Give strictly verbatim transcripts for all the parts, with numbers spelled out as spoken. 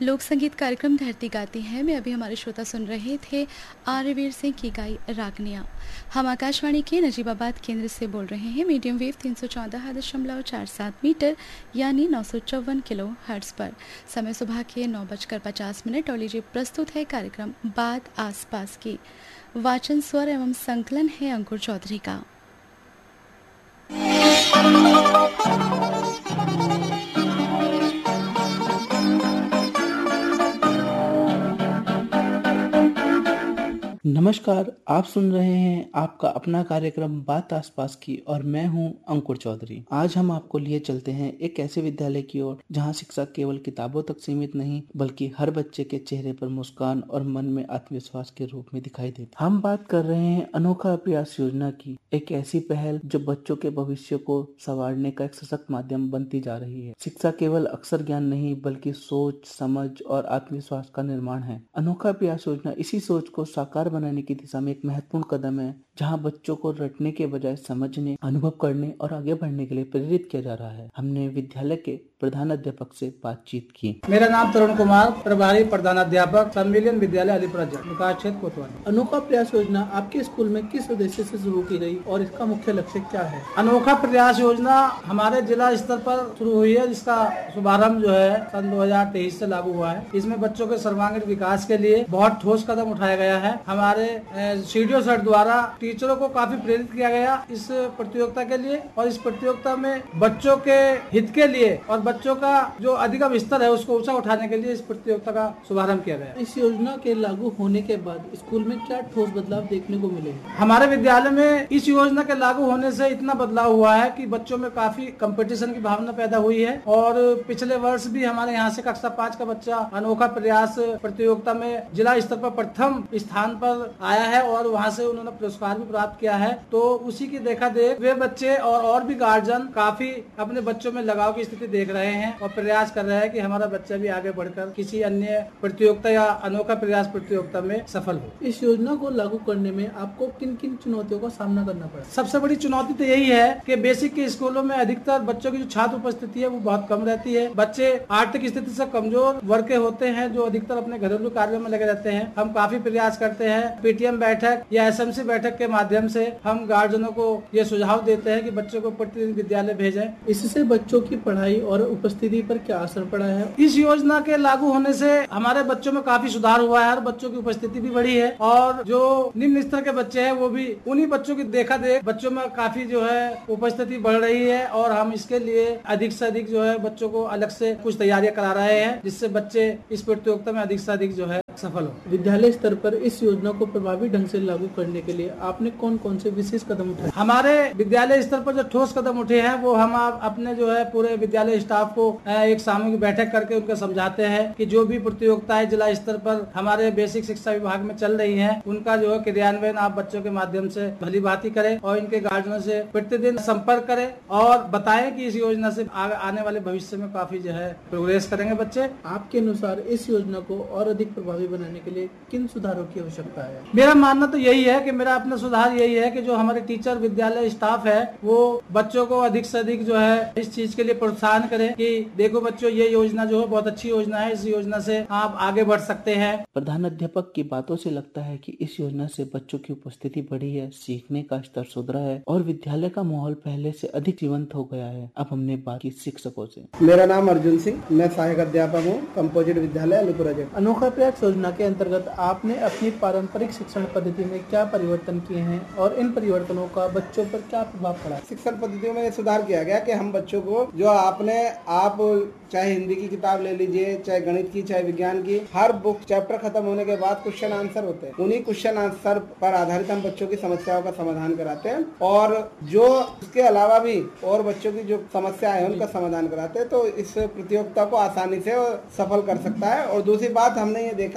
लोक संगीत कार्यक्रम धरती गाती है में अभी हमारे श्रोता सुन रहे थे आर्यवीर सिंह की गाई रागनिया। हम आकाशवाणी के नजीबाबाद केंद्र से बोल रहे हैं मीडियम वेव तीन सौ चौदह दशमलव चार सात मीटर यानी नौ सौ चौवन किलो हर्ट्ज पर। समय सुबह के नौ बजकर पचास मिनट और लीजिए प्रस्तुत है कार्यक्रम बात आसपास की। वाचन स्वर एवं संकलन है अंकुर चौधरी का। नमस्कार, आप सुन रहे हैं आपका अपना कार्यक्रम बात आसपास की और मैं हूं अंकुर चौधरी। आज हम आपको लिए चलते हैं एक ऐसे विद्यालय की ओर जहां शिक्षा केवल किताबों तक सीमित नहीं बल्कि हर बच्चे के चेहरे पर मुस्कान और मन में आत्मविश्वास के रूप में दिखाई देती। हम बात कर रहे हैं अनोखा प्रयास योजना की, एक ऐसी पहल जो बच्चों के भविष्य को संवारने का एक सशक्त माध्यम बनती जा रही है। शिक्षा केवल अक्षर ज्ञान नहीं बल्कि सोच, समझ और आत्मविश्वास का निर्माण है। अनोखा प्रयास योजना इसी सोच को साकार बनाने की दिशा में एक महत्वपूर्ण कदम है, जहां बच्चों को रटने के बजाय समझने, अनुभव करने और आगे बढ़ने के लिए प्रेरित किया जा रहा है। हमने विद्यालय के प्रधान अध्यापक से बातचीत की। मेरा नाम तरुण कुमार, प्रभारी प्रधान अध्यापक सम्मिलन विद्यालय अलीपुर विकास क्षेत्र कोतवाली। अनोखा प्रयास योजना आपके स्कूल में किस उद्देश्य से शुरू की गई और इसका मुख्य लक्ष्य क्या है? अनोखा प्रयास योजना हमारे जिला स्तर पर शुरू हुई है, जिसका शुभारंभ जो है सन दो हजार तेईस से लागू हुआ है। इसमें बच्चों के सर्वांगीण विकास के लिए बहुत ठोस कदम उठाया गया है। हमारे सीडीओ सर द्वारा टीचरों को काफी प्रेरित किया गया इस प्रतियोगिता के लिए, और इस प्रतियोगिता में बच्चों के हित के लिए और बच्चों का जो अधिगम स्तर है उसको ऊंचा उठाने के लिए इस प्रतियोगिता का शुभारंभ किया गया। इस योजना के लागू होने के बाद स्कूल में क्या ठोस बदलाव देखने को मिले? हमारे विद्यालय में इस योजना के लागू होने से इतना बदलाव हुआ है कि बच्चों में काफी कंपटीशन की भावना पैदा हुई है, और पिछले वर्ष भी हमारे यहाँ से कक्षा पाँच का बच्चा अनोखा प्रयास प्रतियोगिता में जिला स्तर पर प्रथम स्थान पर आया है और वहाँ से उन्होंने पुरस्कार भी प्राप्त किया है। तो उसी की देखा देख वे बच्चे और और भी गार्जियन काफी अपने बच्चों में लगाव की स्थिति देख रहे हैं और प्रयास कर रहे हैं कि हमारा बच्चा भी आगे बढ़कर किसी अन्य प्रतियोगिता या अनोखा प्रयास प्रतियोगिता में सफल हो। इस योजना को लागू करने में आपको किन किन चुनौतियों का सामना करना पड़ा? सबसे बड़ी चुनौती तो यही है कि बेसिक के स्कूलों में अधिकतर बच्चों की जो छात्र उपस्थिति है वो बहुत कम रहती है। बच्चे आर्थिक स्थिति से कमजोर वर्ग के होते हैं जो अधिकतर अपने घरेलू कार्यों में लगे रहते हैं। हम काफी प्रयास करते हैं, पीटीएम बैठक या एसएमसी बैठक के माध्यम से हम गार्जियनों को ये सुझाव देते हैं कि बच्चों को प्रतिदिन विद्यालय भेजें। इससे बच्चों की पढ़ाई और उपस्थिति पर क्या असर पड़ा है? इस योजना के लागू होने से हमारे बच्चों में काफी सुधार हुआ है और बच्चों की उपस्थिति भी बढ़ी है, और जो निम्न स्तर के बच्चे हैं वो भी उन्हीं बच्चों की देखा देख बच्चों में काफी जो है उपस्थिति बढ़ रही है, और हम इसके लिए अधिक से अधिक जो है बच्चों को अलग से कुछ तैयारियां करा रहे हैं जिससे बच्चे इस प्रतियोगिता में अधिक से अधिक जो है सफल हो। विद्यालय स्तर पर इस योजना को प्रभावी ढंग से लागू करने के लिए आपने कौन कौन से विशेष कदम उठाए? हमारे विद्यालय स्तर पर जो ठोस कदम उठे हैं वो हम अपने जो है पूरे विद्यालय स्टाफ को एक सामूहिक बैठक करके उनको समझाते हैं कि जो भी प्रतियोगिताएं जिला स्तर पर हमारे बेसिक शिक्षा विभाग में चल रही हैं उनका जो है क्रियान्वयन आप बच्चों के माध्यम से भली भांति करें और इनके गार्जियनों से प्रतिदिन संपर्क करें और बताएं कि इस योजना से आने वाले भविष्य में काफी जो है प्रोग्रेस करेंगे बच्चे। आपके अनुसार इस योजना को और अधिक प्रभावी बनाने के लिए किन सुधारों की आवश्यकता है? मेरा मानना तो यही है कि मेरा अपना सुधार यही है कि जो हमारे टीचर विद्यालय स्टाफ है वो बच्चों को अधिक से अधिक जो है इस चीज के लिए प्रोत्साहन करें कि देखो बच्चों ये योजना जो है बहुत अच्छी योजना है, इस योजना से आप आगे बढ़ सकते हैं। प्रधान अध्यापक की बातों से लगता है कि इस योजना से बच्चों की उपस्थिति बढ़ी है, सीखने का स्तर सुधरा है और विद्यालय का माहौल पहले से अधिक जीवंत हो गया है। अब हमने बात की शिक्षकों से। मेरा नाम अर्जुन सिंह, मैं सहायक अध्यापक हूँ, कंपोजिट विद्यालय अलीपुर। अनोखा प्रयास योजना के अंतर्गत आपने अपनी पारंपरिक शिक्षण पद्धति में क्या परिवर्तन किए हैं और इन परिवर्तनों का बच्चों पर क्या प्रभाव पड़ा? शिक्षण पद्धतियों में सुधार किया गया कि हम बच्चों को जो आपने आप चाहे हिंदी की किताब ले लीजिए, चाहे गणित की, चाहे विज्ञान की, हर बुक चैप्टर खत्म होने के बाद क्वेश्चन आंसर होते हैं। उन्हीं क्वेश्चन आंसर पर आधारित हम बच्चों की समस्याओं का समाधान कराते हैं, और जो इसके अलावा भी और बच्चों की जो समस्या है उनका समाधान कराते हैं। तो इस प्रतियोगिता को आसानी से सफल कर सकता है। और दूसरी बात हमने ये देखा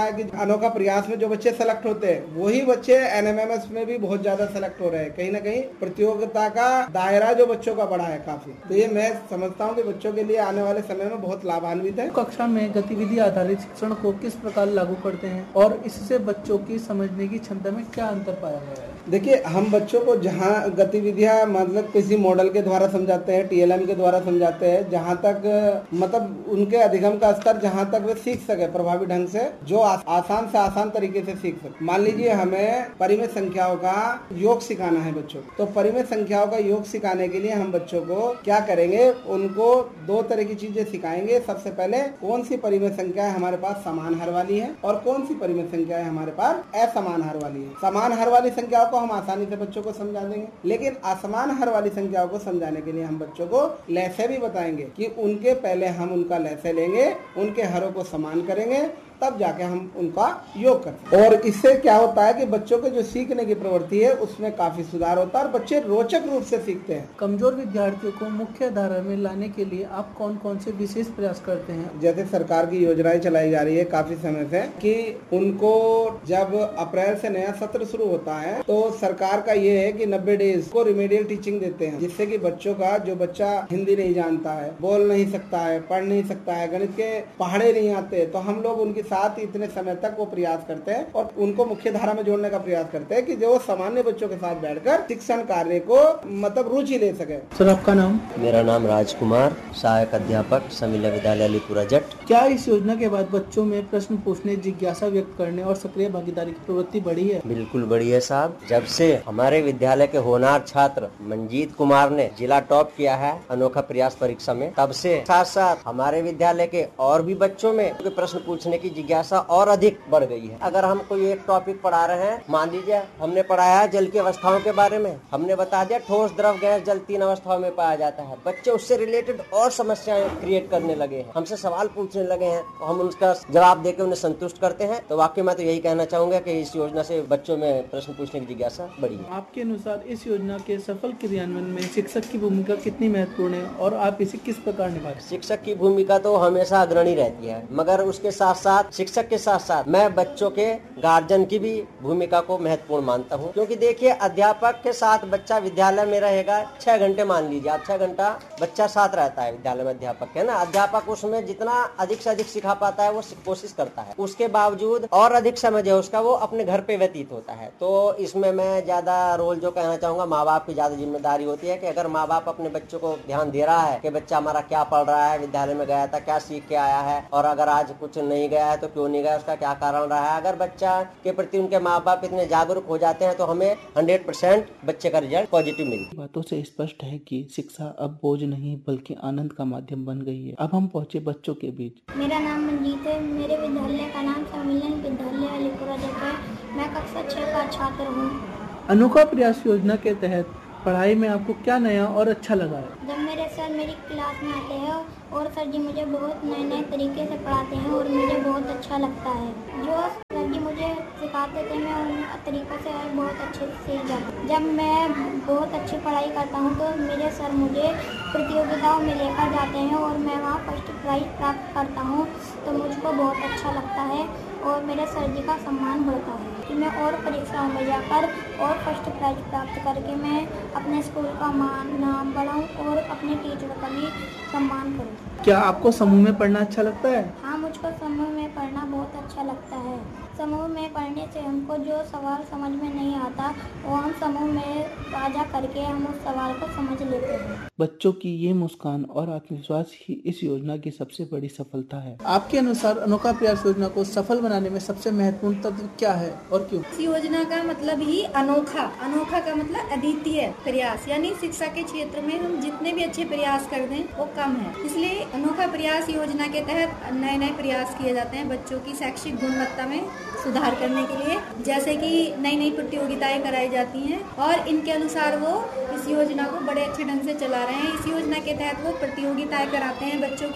देखा है कि अनोखा प्रयास में जो बच्चे सेलेक्ट होते हैं वही बच्चे एनएमएमएस में भी बहुत ज्यादा सेलेक्ट हो रहे हैं। कहीं ना कहीं प्रतियोगिता का दायरा जो बच्चों का बढ़ा है काफी, तो ये मैं समझता हूँ कि बच्चों के लिए आने वाले समय में बहुत लाभान्वित है। कक्षा में गतिविधि आधारित शिक्षण को किस प्रकार लागू करते हैं और इससे बच्चों की समझने की क्षमता में क्या अंतर पाया गया है? देखिए, हम बच्चों को जहाँ गतिविधियाँ मतलब किसी मॉडल के द्वारा समझाते हैं, टीएलएम के द्वारा समझाते हैं, जहाँ तक मतलब उनके अधिगम का स्तर जहाँ तक वे सीख सके प्रभावी ढंग से, जो आ, आसान से आसान तरीके से सीख सके। मान लीजिए हमें परिमित संख्याओं का योग सिखाना है बच्चों को, तो परिमित संख्याओं का योग सिखाने के लिए हम बच्चों को क्या करेंगे, उनको दो तरह की चीजें सिखाएंगे। सबसे पहले कौन सी परिमित संख्या हमारे पास समान हर वाली है और कौन सी परिमित संख्या हमारे पास असमान हर वाली है। समान हर वाली संख्याओं को हम आसानी से बच्चों को समझा देंगे, लेकिन असमान हर वाली संख्याओं को समझाने के लिए हम बच्चों को लहसे भी बताएंगे कि उनके पहले हम उनका लहसे लेंगे, उनके हरों को समान करेंगे, तब जाके हम उनका योग करते हैं। और इससे क्या होता है कि बच्चों के जो सीखने की प्रवृत्ति है उसमें काफी सुधार होता है और बच्चे रोचक रूप से सीखते हैं। कमजोर विद्यार्थियों को मुख्य धारा में लाने के लिए आप कौन कौन से विशेष प्रयास करते हैं? जैसे सरकार की योजनाएं चलाई जा रही है काफी समय से कि उनको जब अप्रैल से नया सत्र शुरू होता है तो सरकार का ये है कि नब्बे डेज को रिमेडियल टीचिंग देते हैं, जिससे कि बच्चों का जो बच्चा हिंदी नहीं जानता है, बोल नहीं सकता है, पढ़ नहीं सकता है, गणित के पहाड़े नहीं आते, तो हम लोग उनके साथ इतने समय तक वो प्रयास करते हैं और उनको मुख्य धारा में जोड़ने का प्रयास करते हैं कि जो सामान्य बच्चों के साथ बैठकर शिक्षण कार्य को मतलब रुचि ले सके। सर, आपका नाम? मेरा नाम राजकुमार, सहायक अध्यापक समिल विद्यालय अलीपुरा जट। क्या इस योजना के बाद बच्चों में प्रश्न पूछने, जिज्ञासा व्यक्त करने और सक्रिय भागीदारी की प्रवृत्ति बढ़ी है? बिल्कुल बढ़ी है साहब। जब से हमारे विद्यालय के होनहार छात्र मंजीत कुमार ने जिला टॉप किया है अनोखा प्रयास परीक्षा में, तब से साथ साथ हमारे विद्यालय के और भी बच्चों में प्रश्न पूछने की जिज्ञासा और अधिक बढ़ गई है। अगर हम कोई एक टॉपिक पढ़ा रहे हैं, मान लीजिए हमने पढ़ाया है जल की अवस्थाओं के बारे में, हमने बता दिया ठोस द्रव गैस जल तीन अवस्थाओं में पाया जाता है, बच्चे उससे रिलेटेड और समस्याएं क्रिएट करने लगे हैं, हमसे सवाल पूछने लगे हैं, तो हम उनका जवाब देकर उन्हें संतुष्ट करते हैं। तो वाकई मैं तो यही कहना चाहूंगा कि इस योजना से बच्चों में प्रश्न पूछने की जिज्ञासा बढ़ी है। आपके अनुसार इस योजना के सफल क्रियान्वयन में शिक्षक की भूमिका कितनी महत्वपूर्ण है और आप इसे किस प्रकार निभाते हैं? शिक्षक की भूमिका तो हमेशा अग्रणी रहती है, मगर उसके साथ साथ शिक्षक के साथ साथ मैं बच्चों के गार्जियन की भी भूमिका को महत्वपूर्ण मानता हूं। क्योंकि देखिए, अध्यापक के साथ बच्चा विद्यालय में रहेगा छह घंटे, मान लीजिए आप छह घंटा बच्चा साथ रहता है विद्यालय में अध्यापक के, ना अध्यापक उसमें जितना अधिक से अधिक सिखा पाता है वो कोशिश करता है, उसके बावजूद और अधिक समय जो उसका वो अपने घर पे व्यतीत होता है। तो इसमें मैं ज्यादा रोल जो कहना चाहूंगा, माँ बाप की ज्यादा जिम्मेदारी होती है कि अगर माँ बाप अपने बच्चों को ध्यान दे रहा है कि बच्चा हमारा क्या पढ़ रहा है, विद्यालय में गया था क्या सीख के आया है, और अगर आज कुछ नहीं गया है तो क्यों नहीं गया, उसका क्या कारण रहा है। अगर बच्चा के प्रति उनके माँ बाप इतने जागरूक हो जाते हैं तो हमें हंड्रेड परसेंट बच्चे का रिजल्ट पॉजिटिव मिलता है। बातों से स्पष्ट है कि शिक्षा अब बोझ नहीं बल्कि आनंद का माध्यम बन गई है। अब हम पहुंचे बच्चों के बीच। मेरा नाम मंजीत है, मेरे विद्यालय का नाम सम्मिलन विद्यालय अलीपुरा जट है, मैं कक्षा छह का छात्र हूँ। अनोखा प्रयास योजना के तहत पढ़ाई में आपको क्या नया और अच्छा लगा है? जब मेरे सर मेरी क्लास में आते हैं और सर जी मुझे बहुत नए नए तरीके से पढ़ाते हैं और मुझे बहुत अच्छा लगता है। जो सर जी मुझे सिखाते थे मैं उन तरीक़ों से बहुत अच्छे से सीख जाता हूँ। जब मैं बहुत अच्छी पढ़ाई करता हूँ तो मेरे सर मुझे प्रतियोगिताओं में लेकर जाते हैं और मैं वहाँ फर्स्ट प्राइज़ प्राप्त करता हूँ, तो मुझको बहुत अच्छा लगता है और मेरे सर जी का सम्मान बढ़ता है कि मैं और परीक्षाओं में जाकर और फर्स्ट प्राइज प्राप्त करके मैं अपने स्कूल का मान नाम बढ़ाऊं और अपने टीचर का भी सम्मान करूं। क्या आपको समूह में पढ़ना अच्छा लगता है? हाँ, मुझको समूह में पढ़ना बहुत अच्छा लगता है। समूह में पढ़ने से हमको जो सवाल समझ में नहीं आता वो हम समूह में साझा करके हम उस सवाल को समझ लेते हैं। बच्चों की ये मुस्कान और आत्मविश्वास ही इस योजना की सबसे बड़ी सफलता है। आपके अनुसार अनोखा प्रयास योजना को सफल बनाने में सबसे महत्वपूर्ण तत्व क्या है और क्यों? इस योजना का मतलब ही अनोखा, अनोखा का मतलब अद्वितीय प्रयास, यानी शिक्षा के क्षेत्र में हम जितने भी अच्छे प्रयास कर दें वो कम है। इसलिए अनोखा प्रयास योजना के तहत नए नए प्रयास किए जाते हैं बच्चों की शैक्षिक गुणवत्ता में सुधार करने के लिए, जैसे कि नई नई प्रतियोगिताएं कराई जाती हैं और इनके अनुसार वो इस योजना को बड़े अच्छे ढंग से चला रहे हैं। इस योजना के तहत वो प्रतियोगिताएं कराते हैं बच्चों की,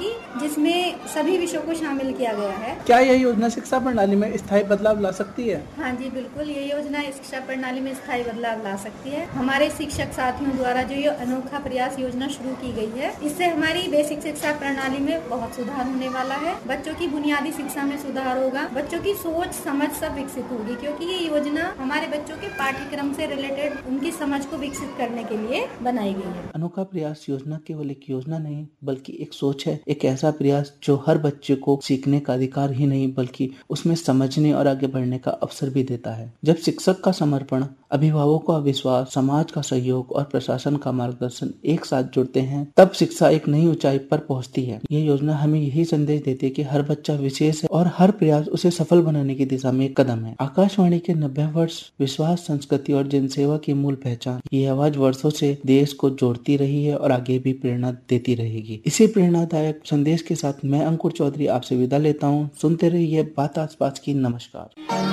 जिसमें सभी विषयों को शामिल किया गया है। क्या यह योजना शिक्षा प्रणाली में स्थायी बदलाव ला सकती है? हाँ जी बिल्कुल, ये योजना शिक्षा प्रणाली में स्थायी बदलाव ला सकती है। हमारे शिक्षक साथियों द्वारा जो ये अनोखा प्रयास योजना शुरू की गई है, इससे हमारी बेसिक शिक्षा प्रणाली में बहुत सुधार होने वाला है। बच्चों की बुनियादी शिक्षा में सुधार होगा, बच्चों की सोच समझ सब विकसित होगी, क्योंकि ये योजना हमारे बच्चों के पाठ्यक्रम से रिलेटेड उनकी समझ को विकसित करने के लिए बनाई गई है। अनोखा प्रयास योजना केवल एक योजना नहीं बल्कि एक सोच है, एक ऐसा प्रयास जो हर बच्चे को सीखने का अधिकार ही नहीं बल्कि उसमें समझने और आगे बढ़ने का अवसर भी देता है। जब शिक्षक का समर्पण, अभिभावकों का विश्वास, समाज का सहयोग और प्रशासन का मार्गदर्शन एक साथ जुड़ते हैं, तब शिक्षा एक नई ऊंचाई पर पहुंचती है। यह योजना हमें यही संदेश देती है कि हर बच्चा विशेष है और हर प्रयास उसे सफल बनाने की दिशा में एक कदम है। आकाशवाणी के नब्बे वर्ष, विश्वास, संस्कृति और जनसेवा की मूल पहचान, ये आवाज वर्षों से देश को जोड़ती रही है और आगे भी प्रेरणा देती रहेगी। इसी प्रेरणादायक संदेश के साथ मैं अंकुर चौधरी आपसे विदा लेता हूँ। सुनते रहिए बात आसपास की। नमस्कार।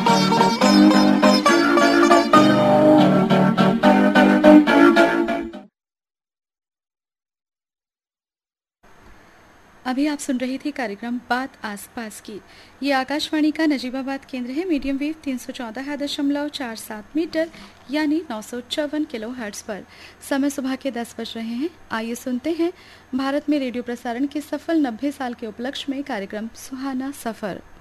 अभी आप सुन रही थी कार्यक्रम बात आसपास की। ये आकाशवाणी का नजीबाबाद केंद्र है। मीडियम वेव तीन सौ चौदह दशमलव चार सात मीटर यानी नौ सौ चौवन किलो हर्ट्ज पर। समय सुबह के दस बज रहे हैं। आइए सुनते हैं भारत में रेडियो प्रसारण के सफल नब्बे साल के उपलक्ष्य में कार्यक्रम सुहाना सफर।